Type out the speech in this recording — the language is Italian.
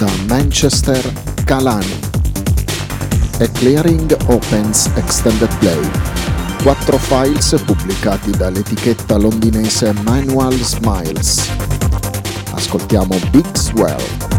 da Manchester Kalani. A Clearing Opens Extended Play. 4 files pubblicati dall'etichetta londinese Manual Smiles. Ascoltiamo Big Swell.